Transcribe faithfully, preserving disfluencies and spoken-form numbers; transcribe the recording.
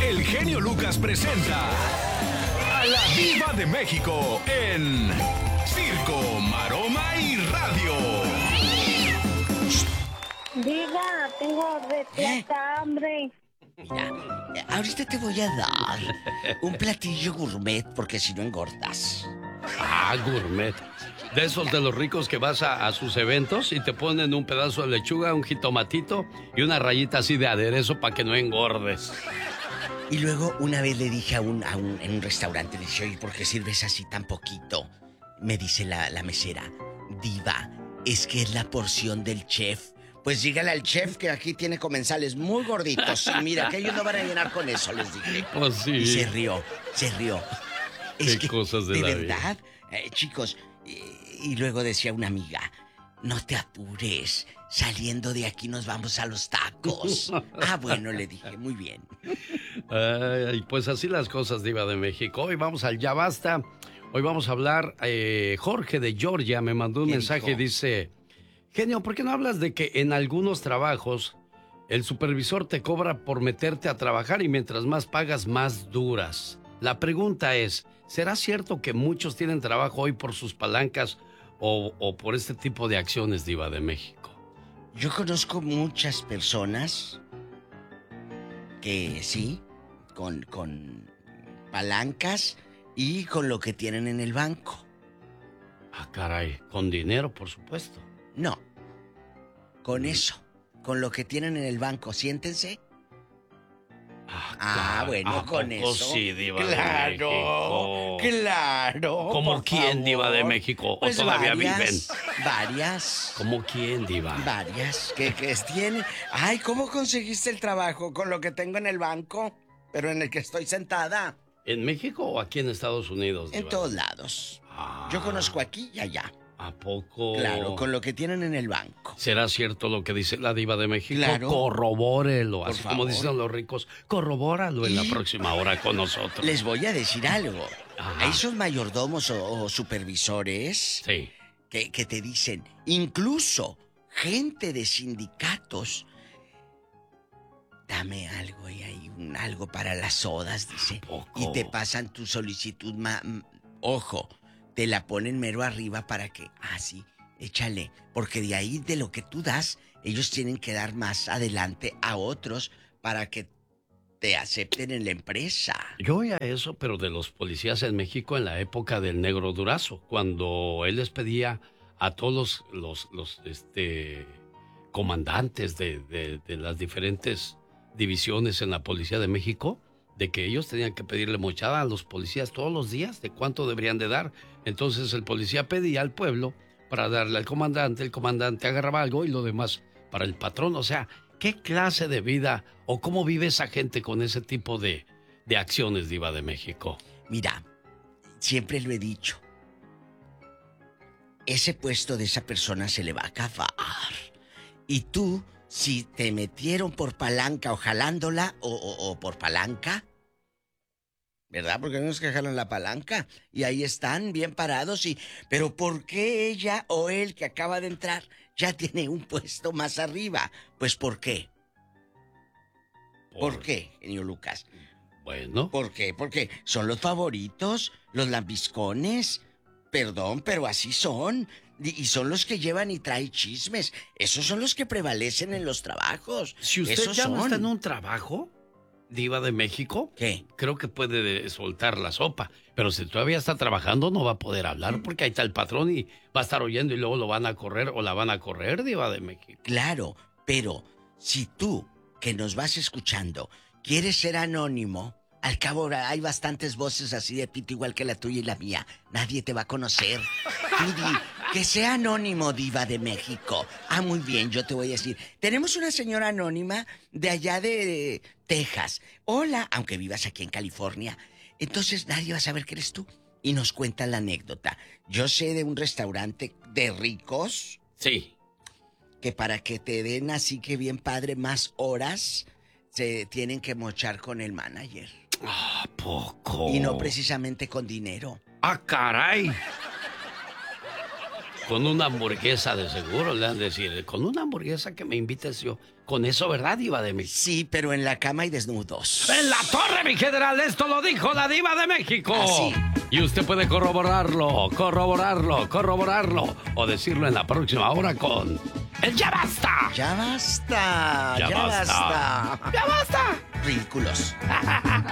el genio Lucas presenta a la Diva de México en Circo, Maroma y Radio. Diva, tengo repleta hambre. Mira, ahorita te voy a dar un platillo gourmet porque si no engordas. Ah, gourmet. De esos de los ricos que vas a, a sus eventos y te ponen un pedazo de lechuga, un jitomatito y una rayita así de aderezo para que no engordes. Y luego una vez le dije a un, a un en un restaurante, le dije, oye, ¿por qué sirves así tan poquito? Me dice la, la mesera, Diva, es que es la porción del chef. Pues dígale al chef que aquí tiene comensales muy gorditos. Y mira, que ellos no van a llenar con eso, les dije. Pues sí. Y se rió, se rió. Es Qué que, cosas de de la verdad, eh, chicos. Y, y luego decía una amiga, no te apures, saliendo de aquí nos vamos a los tacos. Ah, bueno, le dije, muy bien. Ay, pues así las cosas, Diva de México. Hoy vamos al Ya Basta. Hoy vamos a hablar, eh, Jorge de Georgia me mandó un mensaje y dice... Genio, ¿por qué no hablas de que en algunos trabajos el supervisor te cobra por meterte a trabajar y mientras más pagas, más duras? La pregunta es, ¿será cierto que muchos tienen trabajo hoy por sus palancas o, o por este tipo de acciones, Diva de México? Yo conozco muchas personas que sí, con, con palancas y con lo que tienen en el banco. Ah, caray, con dinero, por supuesto. No, con eso, con lo que tienen en el banco, siéntense. Ah, ah bueno, con eso. Sí, Diva claro, de México. Claro. ¿Cómo quién, favor? Diva de México? ¿O pues todavía varias, viven? Varias. ¿Cómo quién, Diva? Varias. ¿Qué, qué tienen? Ay, ¿cómo conseguiste el trabajo? Con lo que tengo en el banco, pero en el que estoy sentada. ¿En México o aquí en Estados Unidos, Diva? En todos lados. Ah. Yo conozco aquí y allá. ¿A poco? Claro, con lo que tienen en el banco. ¿Será cierto lo que dice la Diva de México? Claro. Corrobórelo, Por así favor. como dicen los ricos. Corrobóralo en la próxima hora con nosotros. Les voy a decir algo. Ajá. A esos mayordomos o, o supervisores sí. que, que te dicen, incluso gente de sindicatos, dame algo y hay un, algo para las sodas, dice. Y te pasan tu solicitud, ma, ojo. Te la ponen mero arriba para que, ah, sí, échale. Porque de ahí, de lo que tú das, ellos tienen que dar más adelante a otros para que te acepten en la empresa. Yo oía eso, pero de los policías en México en la época del Negro Durazo, cuando él les pedía a todos los, los, los este, comandantes de, de, de las diferentes divisiones en la Policía de México, de que ellos tenían que pedirle mochada a los policías todos los días de cuánto deberían de dar. Entonces el policía pedía al pueblo para darle al comandante, el comandante agarraba algo y lo demás para el patrón. O sea, ¿qué clase de vida o cómo vive esa gente con ese tipo de, de acciones, Diva de México? Mira, siempre lo he dicho, ese puesto de esa persona se le va a acabar. Y tú... si te metieron por palanca o jalándola o, o, o por palanca, ¿verdad? Porque no es que jalan la palanca y ahí están bien parados y... Pero ¿por qué ella o él que acaba de entrar ya tiene un puesto más arriba? Pues ¿por qué? ¿Por, ¿Por qué, genio Lucas? Bueno. ¿Por qué? Porque son los favoritos, los lambiscones. Perdón, pero así son. Y son los que llevan y traen chismes. Esos son los que prevalecen en los trabajos. Si usted Esos ya son. no está en un trabajo, Diva de México, ¿qué? Creo que puede soltar la sopa. Pero si todavía está trabajando, no va a poder hablar porque ahí está el patrón y va a estar oyendo y luego lo van a correr o la van a correr, Diva de México. Claro, pero si tú, que nos vas escuchando, quieres ser anónimo, al cabo hay bastantes voces así de pito igual que la tuya y la mía. Nadie te va a conocer. Tú di, que sea anónimo, Diva de México. Ah, muy bien, yo te voy a decir. Tenemos una señora anónima de allá de Texas. Hola, aunque vivas aquí en California. Entonces nadie va a saber que eres tú. Y nos cuenta la anécdota. Yo sé de un restaurante de ricos. Sí. Que para que te den así que bien padre más horas, se tienen que mochar con el manager. ¿A poco? Y no precisamente con dinero. ¡Ah, caray! Con una hamburguesa de seguro, le han de decir, con una hamburguesa que me invites yo. Con eso, ¿verdad, Diva de México? Sí, pero en la cama y desnudos. ¡En la torre, mi general! Esto lo dijo la Diva de México. Así. Y usted puede corroborarlo, corroborarlo, corroborarlo. O decirlo en la próxima hora con... ¡El ya basta! Ya basta, Ya ya, basta. basta. ¡Ya basta! Ridículos.